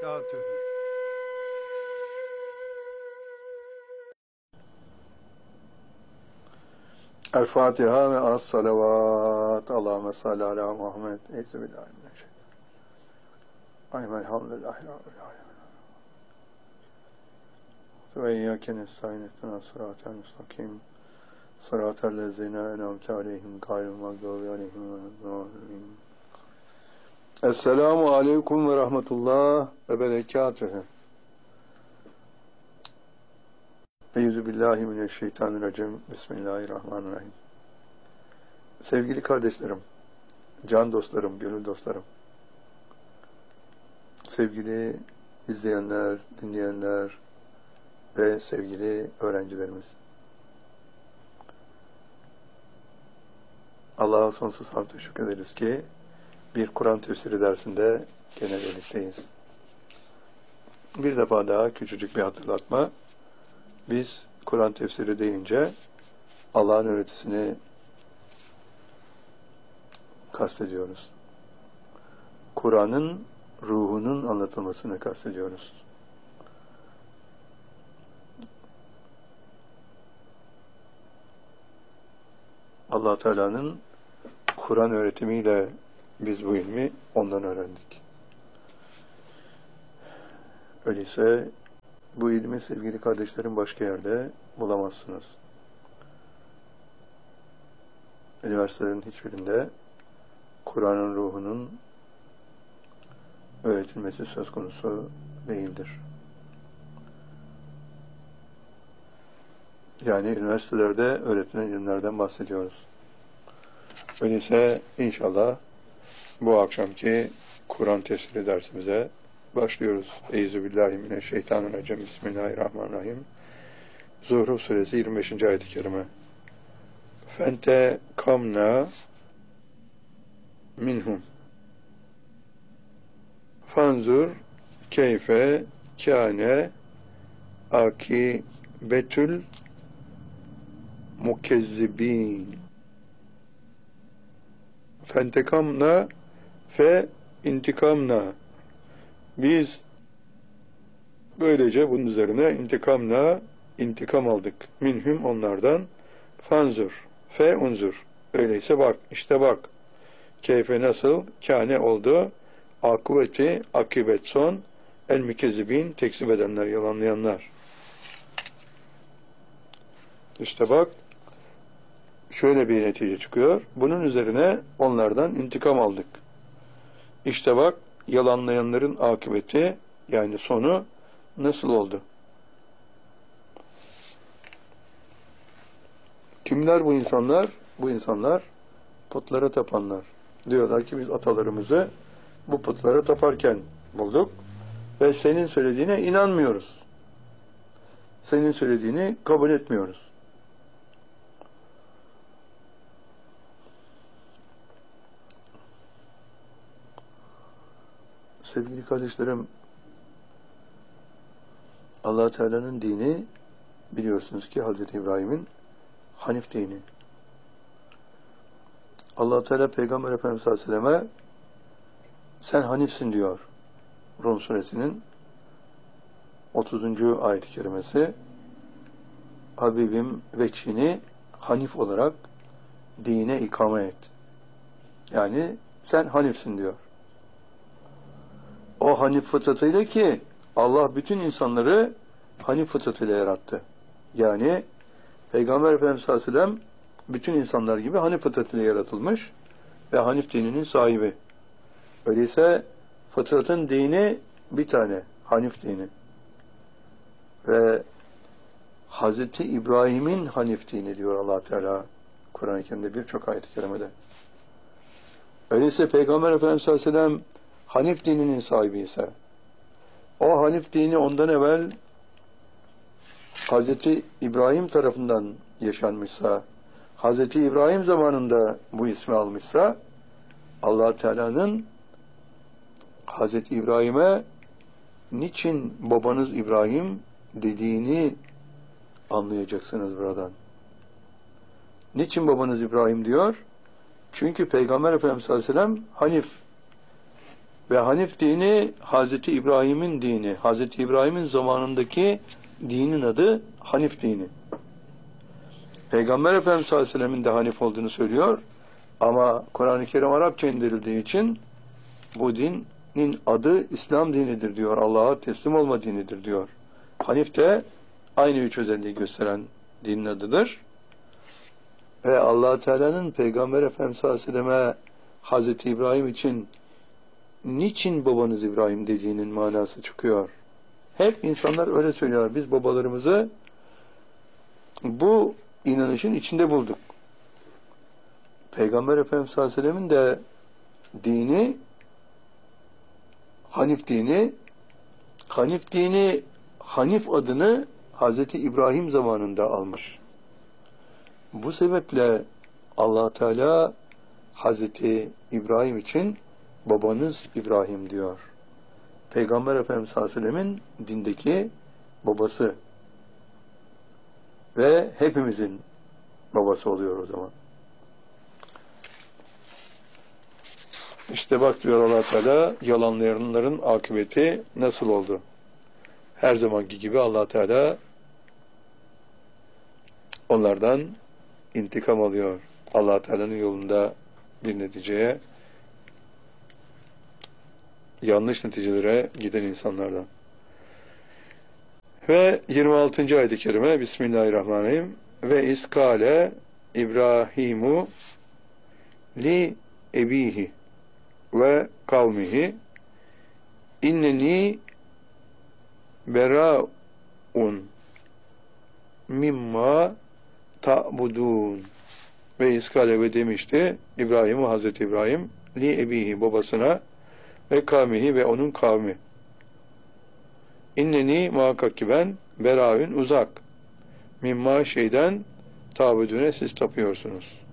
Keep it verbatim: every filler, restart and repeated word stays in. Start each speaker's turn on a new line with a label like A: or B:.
A: berekatühü.
B: El Fatiha ve as salavat. Allahümme salli ala Muhammed. Euzubillahimineşşeytanirracim. Aymen elhamdülillahi rabbil alemin. Ve iyyâke nestaîn ihdinas sıratal mustakim. Sıratal lezîne en'amte aleyhim gayril mağdûbi aleyhim veleddâllîn. Esselamu aleyküm ve rahmetullah ve berekatühü. Euzubillahimineşşeytanirracim. Bismillahirrahmanirrahim. Sevgili kardeşlerim, can dostlarım, gönül dostlarım, sevgili izleyenler, dinleyenler ve sevgili öğrencilerimiz. Allah'a sonsuz hamd teşekkür ederiz ki bir Kur'an tefsiri dersinde gene birlikteyiz. Bir defa daha küçücük bir hatırlatma. Biz Kur'an tefsiri deyince Allah'ın öğretisini kastediyoruz. Kur'an'ın ruhunun anlatılmasını kastediyoruz. Allah Teala'nın Kur'an öğretimiyle biz bu ilmi ondan öğrendik. Öyleyse bu ilmi sevgili kardeşlerim başka yerde bulamazsınız. Üniversitelerin hiçbirinde Kur'an'ın ruhunun öğretilmesi söz konusu değildir. Yani üniversitelerde öğretilen ilimlerden bahsediyoruz. Öyleyse inşallah bu akşamki Kur'an tefsiri dersimize başlıyoruz. Euzubillahimineşşeytanirracim. Bismillahirrahmanirrahim. Zuhruf suresi yirmi beşinci ayet-i kerime. Fente kamna minhum fanzur keyfe kâne akibetül mukezzibin. Fentekamna fe intikamna. Biz böylece bunun üzerine intikamla intikam aldık. Minhum onlardan. Fanzur fe unzur. Öyleyse bak, işte bak. Keyfe nasıl? Kâne oldu. Akıbeti, akibet son. El mükezzibin, tekzip edenler, yalanlayanlar. İşte bak, şöyle bir netice çıkıyor. Bunun üzerine onlardan intikam aldık. İşte bak, yalanlayanların akıbeti, yani sonu nasıl oldu? Kimler bu insanlar? Bu insanlar putlara tapanlar. Diyorlar ki biz atalarımızı bu putlara taparken bulduk ve senin söylediğine inanmıyoruz. Senin söylediğini kabul etmiyoruz. Sevgili kardeşlerim, Allah Teala'nın dini biliyorsunuz ki Hazreti İbrahim'in Hanif dini. Allah Teala Peygamber Efendimiz sallallahu aleyhi ve selleme sen Hanifsin diyor. Rum suresinin otuzuncu ayet-i kerimesi. Habibim veçhini Hanif olarak dine ikame et. Yani sen Hanifsin diyor. O Hanif fıtratıyla ki Allah bütün insanları Hanif fıtratıyla yarattı. Yani Peygamber Efendimiz sallallahu aleyhi ve sellem bütün insanlar gibi Hanif fıtratıyla yaratılmış ve Hanif dininin sahibi. Öyleyse fıtratın dini bir tane, Hanif dini. Ve Hazreti İbrahim'in Hanif dini diyor Allah Teala Kur'an-ı Kerim'de birçok ayet-i kerimede. Öyleyse Peygamber Efendimiz sallallahu aleyhi ve sellem Hanif dininin sahibi ise, o Hanif dini ondan evvel Hazreti İbrahim tarafından yaşanmışsa, Hazreti İbrahim zamanında bu ismi almışsa, Allah Teala'nın Hazreti İbrahim'e niçin babanız İbrahim dediğini anlayacaksınız buradan. Niçin babanız İbrahim diyor? Çünkü Peygamber Efendimiz sallallahu aleyhi ve sellem Hanif Ve Hanif dini Hazreti İbrahim'in dini. Hazreti İbrahim'in zamanındaki dinin adı Hanif dini. Peygamber Efendimiz sallallahu aleyhi ve sellem'in de Hanif olduğunu söylüyor. Ama Kur'an-ı Kerim Arapça indirildiği için bu dinin adı İslam dinidir diyor. Allah'a teslim olma dinidir diyor. Hanif de aynı üç özelliği gösteren dinin adıdır. Ve Allah Teala'nın Peygamber Efendimiz sallallahu aleyhi ve selleme Hazreti İbrahim için niçin babanız İbrahim dediğinin manası çıkıyor. Hep insanlar öyle söylüyorlar. Biz babalarımızı bu inanışın içinde bulduk. Peygamber Efendimiz sallallahu aleyhi ve sellem'in de dini Hanif dini Hanif dini Hanif adını Hazreti İbrahim zamanında almış. Bu sebeple Allah Teala Hazreti İbrahim için babanız İbrahim diyor. Peygamber Efendimiz sallallahu aleyhi ve sellem'in dindeki babası ve hepimizin babası oluyor o zaman. İşte bak diyor Allah Teala, yalanlayanların akıbeti nasıl oldu? Her zamanki gibi Allah Teala onlardan intikam alıyor. Allah Teala'nın yolunda bir neticeye, yanlış neticelere giden insanlardan. Ve yirmi altıncı ayet-i kerime Bismillahirrahmanirrahim. Ve iskale İbrahimu li ebihi ve kavmihi inneni bera'un mimma ta'budun. Ve iskale ve demişti İbrahim, Hazreti İbrahim li ebihi babasına ve kavmihi ve onun kavmi. İnneni muhakkak ki ben bera'un uzak mimma şeyden ta'budune siz tapıyorsunuz.